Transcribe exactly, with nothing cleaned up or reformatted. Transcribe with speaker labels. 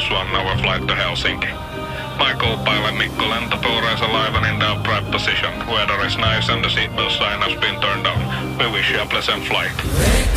Speaker 1: this one hour flight to Helsinki. Michael, pilot Mikko, lentotuura is alive and in the upright position. Weather is nice and the seatbelt sign has been turned on. We wish you a pleasant flight.